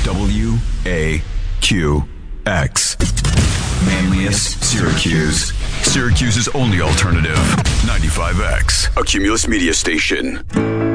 WAQX. Manlius, Syracuse. Syracuse's only alternative. 95X, a Cumulus media station.